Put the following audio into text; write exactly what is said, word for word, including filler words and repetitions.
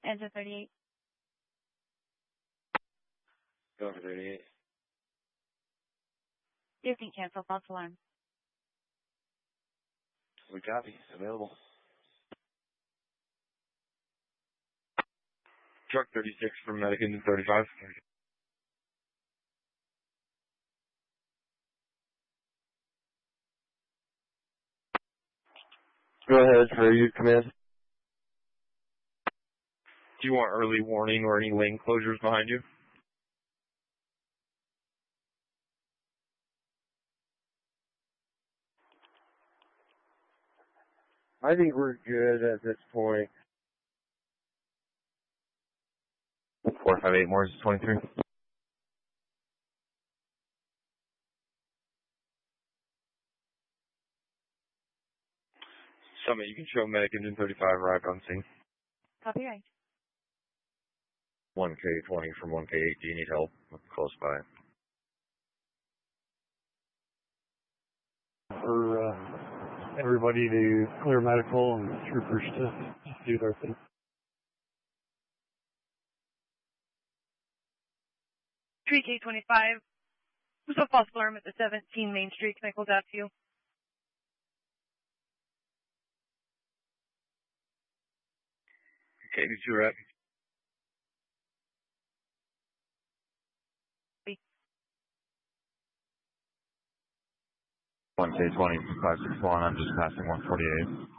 Engine thirty-eight. Go for thirty-eight. fifteen cancel, false alarm. We copy. Available. Truck thirty-six from Medic Engine thirty-five. Go ahead, for you, command. Do you want early warning or any lane closures behind you? I think we're good at this point. four five eight Morris twenty-three. Summit, you can show Medic Engine thirty-five arrived on scene. Copy right. one K twenty from one K eight. Do you need help? I'm close by. For uh, everybody to clear medical and troopers to do their thing. three K twenty-five. There's a false alarm at the seventeen Main Street. Can I close out to you? K two rep. one K twenty from five six one. I'm just passing one forty-eight.